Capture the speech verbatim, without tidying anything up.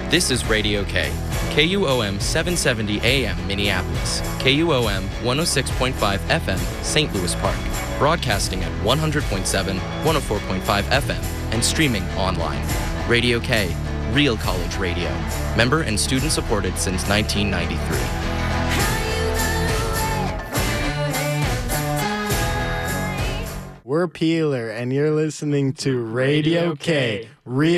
This is Radio K, K U O M seven seventy A M Minneapolis, K U O M one oh six point five F M Saint Louis Park, broadcasting at one hundred point seven, one oh four point five F M, and streaming online. Radio K, real college radio. Member and student supported since nineteen ninety-three. We're Peeler, and you're listening to Radio K. Real